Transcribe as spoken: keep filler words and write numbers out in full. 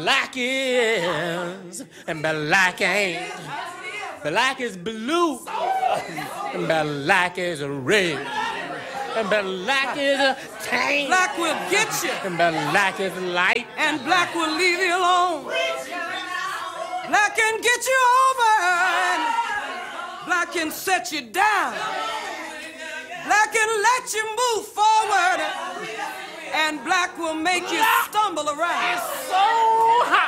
black is, and black ain't. Black is blue, and black is red, and black is a tank. Black will get you, and black is light, and black will leave you alone. Black can get you over, and black can set you down. Black can let you move forward, and black will make you stumble around. It's so hot.